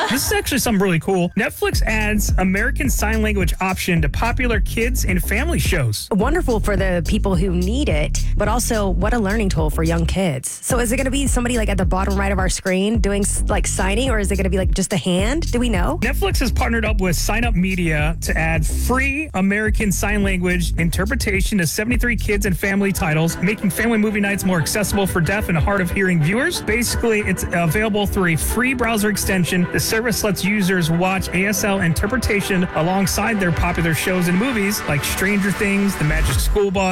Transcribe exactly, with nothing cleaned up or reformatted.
This is actually something really cool. Netflix adds American Sign Language option to popular kids and family shows. Wonderful for the people who need it, but also what a learning tool for young kids. So is it going to be somebody like at the bottom right of our screen doing like signing, or is it going to be like just a hand? Do we know? Netflix has partnered up with Sign Up Media to add free American Sign Language interpretation to seventy-three kids and family titles, making family movie nights more accessible for deaf and hard of hearing viewers. Basically, it's available through a free browser extension. The service lets users watch A S L interpretation alongside their popular shows and movies like Stranger Things, The Magic School Bus,